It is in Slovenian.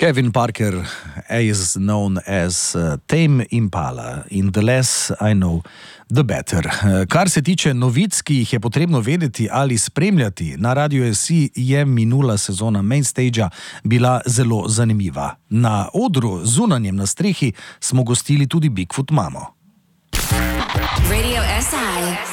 Kevin Parker is known as Tame Impala in the less I know, the better. Kar se tiče novic, ki jih je potrebno vedeti ali spremljati, na Radio SI je minula sezona Mainstagea bila zelo zanimiva. Na odru zunanjem na strehi smo gostili tudi Bigfoot mamo. Radio SI.